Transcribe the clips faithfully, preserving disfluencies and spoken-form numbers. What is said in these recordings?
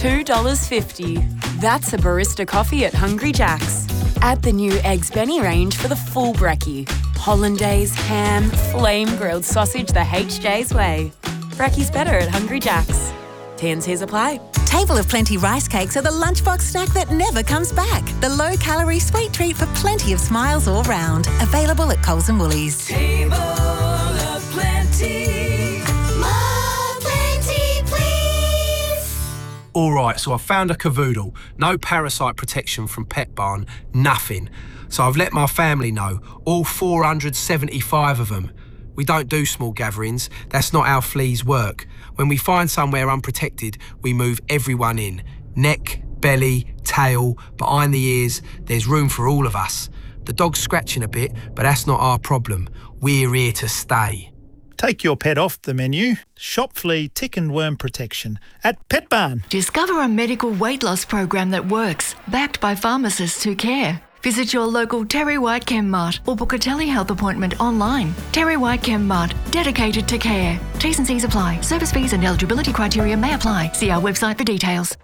two dollars fifty. That's a barista coffee at Hungry Jack's. Add the new Eggs Benny range for the full brekkie. Hollandaise, ham, flame-grilled sausage the H J's way. Brekkie's better at Hungry Jack's. T and C's apply. Table of Plenty rice cakes are the lunchbox snack that never comes back. The low-calorie sweet treat for plenty of smiles all round. Available at Coles and Woolies. Table of Plenty. More plenty, please. All right, so I found a cavoodle. No parasite protection from Pet Barn, nothing. So I've let my family know, all four hundred seventy-five of them. We don't do small gatherings. That's not how fleas work. When we find somewhere unprotected, we move everyone in. Neck, belly, tail, behind the ears. There's room for all of us. The dog's scratching a bit, but that's not our problem. We're here to stay. Take your pet off the menu. Shop flea, tick and worm protection at Pet Barn. Discover a medical weight loss program that works, backed by pharmacists who care. Visit your local Terry White Chem Mart or book a telehealth appointment online. Terry White Chem Mart, dedicated to care. T's and C's apply. Service fees and eligibility criteria may apply. See our website for details.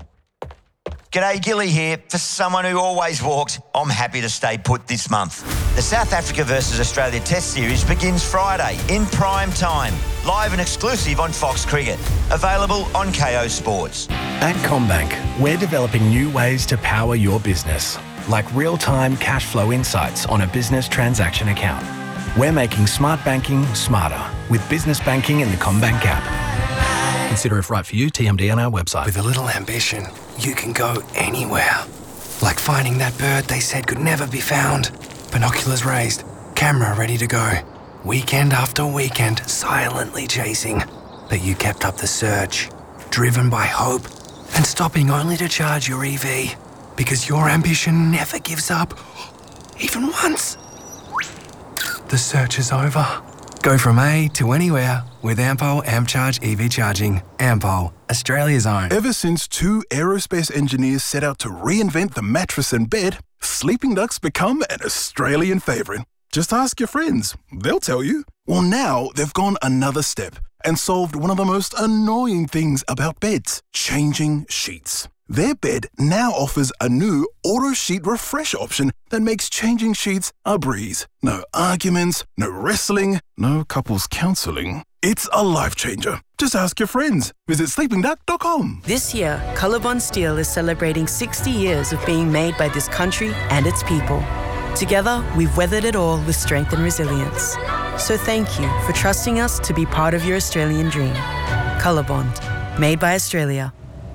G'day, Gilly here. For someone who always walked, I'm happy to stay put this month. The South Africa versus Australia Test Series begins Friday in prime time. Live and exclusive on Fox Cricket. Available on K O Sports. At CommBank, we're developing new ways to power your business, like real-time cash flow insights on a business transaction account. We're making smart banking smarter with business banking in the CommBank app. Consider if right for you, T M D on our website. With a little ambition, you can go anywhere. Like finding that bird they said could never be found. Binoculars raised, camera ready to go. Weekend after weekend, silently chasing. But you kept up the search, driven by hope, and stopping only to charge your E V. Because your ambition never gives up, even once. The search is over. Go from A to anywhere with Ampol AmpCharge E V charging. Ampol, Australia's own. Ever since two aerospace engineers set out to reinvent the mattress and bed, Sleeping Duck's become an Australian favourite. Just ask your friends, they'll tell you. Well, now they've gone another step and solved one of the most annoying things about beds, changing sheets. Their bed now offers a new auto sheet refresh option that makes changing sheets a breeze. No arguments, no wrestling, no couples counselling. It's a life changer. Just ask your friends. Visit sleeping duck dot com. This year, Colorbond Steel is celebrating sixty years of being made by this country and its people. Together, we've weathered it all with strength and resilience. So thank you for trusting us to be part of your Australian dream. Colorbond, made by Australia.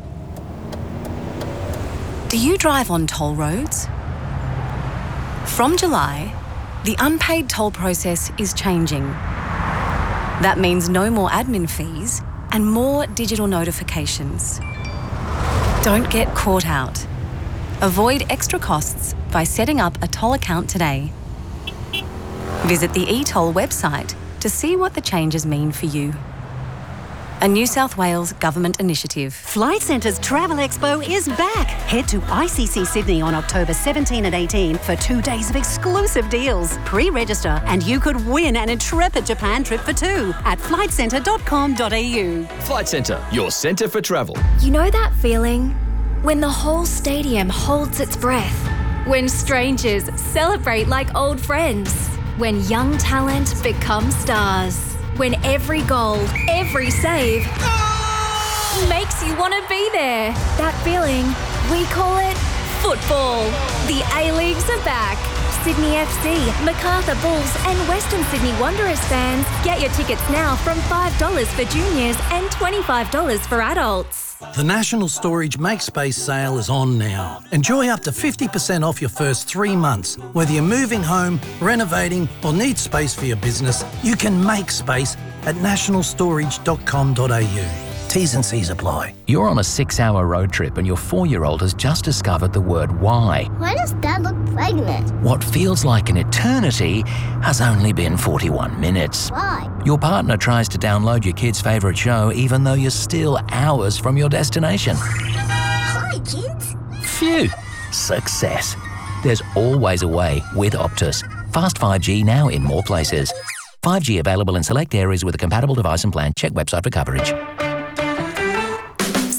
Do you drive on toll roads? From July, the unpaid toll process is changing. That means no more admin fees and more digital notifications. Don't get caught out. Avoid extra costs by setting up a toll account today. Visit the eToll website to see what the changes mean for you. A New South Wales government initiative. Flight Centre's Travel Expo is back. Head to I C C Sydney on October seventeenth and eighteenth for two days of exclusive deals. Pre-register and you could win an intrepid Japan trip for two at flight centre dot com dot a u. Flight Centre, your centre for travel. You know that feeling? When the whole stadium holds its breath. When strangers celebrate like old friends. When young talent becomes stars. When every goal, every save oh! makes you want to be there. That feeling, we call it football. The A-Leagues are back. Sydney F C, Macarthur Bulls and Western Sydney Wanderers fans. Get your tickets now from five dollars for juniors and twenty-five dollars for adults. The National Storage Make Space sale is on now. Enjoy up to fifty percent off your first three months. Whether you're moving home, renovating or need space for your business, you can make space at national storage dot com dot a u. T's and C's apply. You're on a six-hour road trip and your four-year-old has just discovered the word why. Why does Dad look pregnant? What feels like an eternity has only been forty-one minutes. Why? Your partner tries to download your kid's favourite show even though you're still hours from your destination. Hi, kids. Phew. Success. There's always a way with Optus. Fast five G now in more places. five G available in select areas with a compatible device and plan. Check website for coverage.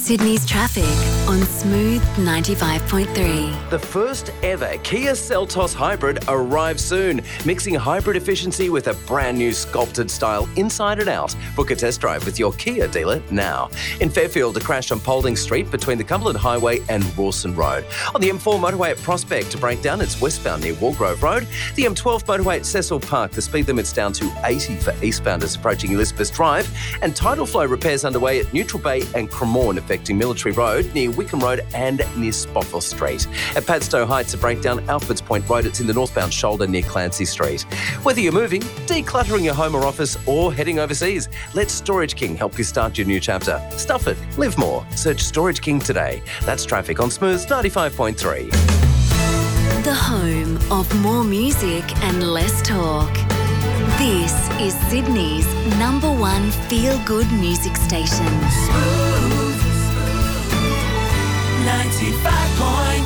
Sydney's traffic on Smooth ninety-five point three. The first ever Kia Seltos Hybrid arrives soon, mixing hybrid efficiency with a brand new sculpted style inside and out. Book a test drive with your Kia dealer now. In Fairfield, a crash on Paulding Street between the Cumberland Highway and Rawson Road. On the M four motorway at Prospect, to break down, it's westbound near Walgrove Road. The M twelve motorway at Cecil Park, the speed limit's down to eighty for eastbounders approaching Elizabeth Drive. And tidal flow repairs underway at Neutral Bay and Cremorne, affecting Military Road, near Wickham Road and near Spofford Street. At Padstow Heights, a breakdown Alfred's Point Road, it's in the northbound shoulder near Clancy Street. Whether you're moving, decluttering your home or office, or heading overseas, let Storage King help you start your new chapter. Stuff it, live more. Search Storage King today. That's traffic on Smooth ninety-five point three. The home of more music and less talk. This is Sydney's number one feel-good music station. Smooth ninety-five point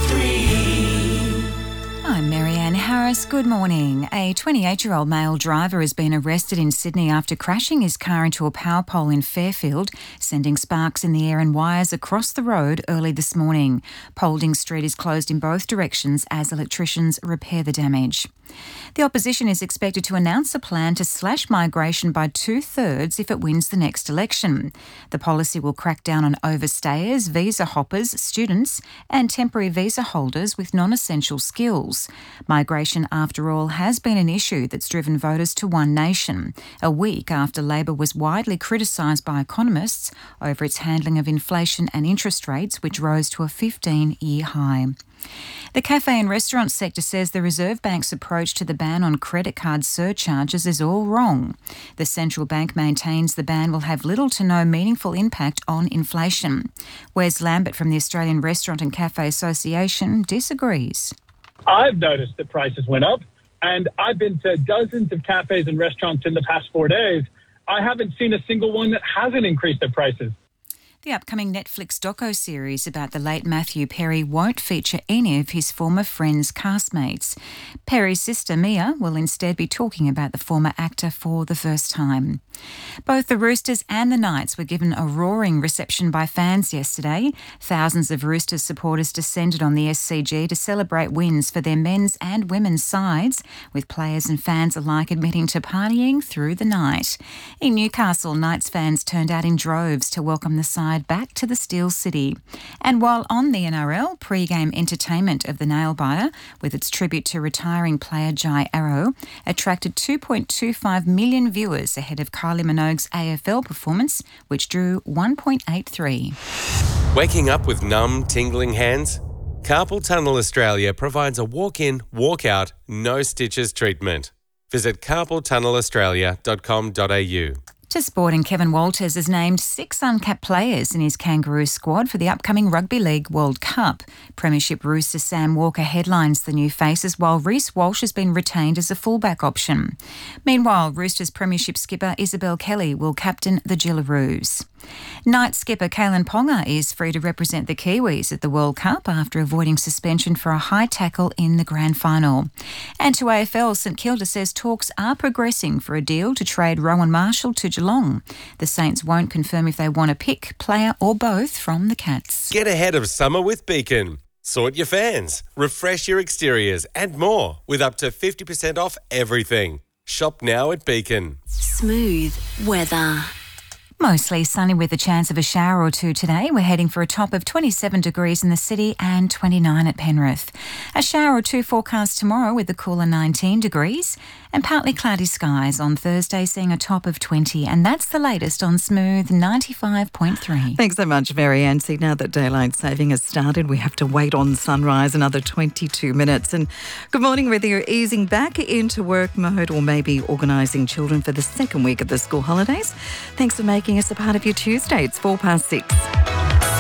three. I'm Marianne Harris. Good morning. A twenty-eight-year-old male driver has been arrested in Sydney after crashing his car into a power pole in Fairfield, sending sparks in the air and wires across the road early this morning. Paulding Street is closed in both directions as electricians repair the damage. The opposition is expected to announce a plan to slash migration by two-thirds if it wins the next election. The policy will crack down on overstayers, visa hoppers, students and temporary visa holders with non-essential skills. Migration, after all, has been an issue that's driven voters to One Nation, a week after Labor was widely criticised by economists over its handling of inflation and interest rates, which rose to a fifteen-year high. The cafe and restaurant sector says the Reserve Bank's approach to the ban on credit card surcharges is all wrong. The central bank maintains the ban will have little to no meaningful impact on inflation. Wes Lambert from the Australian Restaurant and Cafe Association disagrees. I've noticed that prices went up, and I've been to dozens of cafes and restaurants in the past four days. I haven't seen a single one that hasn't increased their prices. The upcoming Netflix doco-series about the late Matthew Perry won't feature any of his former friends' castmates. Perry's sister Mia will instead be talking about the former actor for the first time. Both the Roosters and the Knights were given a roaring reception by fans yesterday. Thousands of Roosters supporters descended on the S C G to celebrate wins for their men's and women's sides, with players and fans alike admitting to partying through the night. In Newcastle, Knights fans turned out in droves to welcome the side back to the Steel City. And while on the N R L, pre-game entertainment of the Nailbiter, with its tribute to retiring player Jai Arrow, attracted two point two five million viewers ahead of Kylie Minogue's A F L performance, which drew one point eight three. Waking up with numb, tingling hands? Carpal Tunnel Australia provides a walk-in, walk-out, no stitches treatment. Visit carpal tunnel australia dot com dot a u. To sport, and Kevin Walters has named six uncapped players in his Kangaroo squad for the upcoming Rugby League World Cup. Premiership Rooster Sam Walker headlines the new faces, while Reece Walsh has been retained as a fullback option. Meanwhile, Roosters Premiership skipper Isabel Kelly will captain the Gillaroos. Knights skipper Kalen Ponga is free to represent the Kiwis at the World Cup after avoiding suspension for a high tackle in the grand final. And to A F L, St Kilda says talks are progressing for a deal to trade Rowan Marshall to Geelong. The Saints won't confirm if they want to pick, player or both from the Cats. Get ahead of summer with Beacon. Sort your fans, refresh your exteriors and more with up to fifty percent off everything. Shop now at Beacon. Smooth weather. Mostly sunny with a chance of a shower or two today. We're heading for a top of twenty-seven degrees in the city and twenty-nine at Penrith. A shower or two forecast tomorrow with a cooler nineteen degrees, and partly cloudy skies on Thursday, seeing a top of twenty. And that's the latest on Smooth ninety-five point three. Thanks so much, Marianne. See, now that daylight saving has started, we have to wait on sunrise another twenty-two minutes. And good morning, whether you're easing back into work mode or maybe organising children for the second week of the school holidays. Thanks for making us a part of your Tuesday. It's four past six.